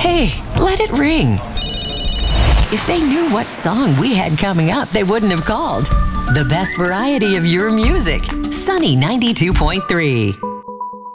Hey, let it ring. If they knew what song we had coming up, they wouldn't have called. The best variety of your music. Sunny 92.3.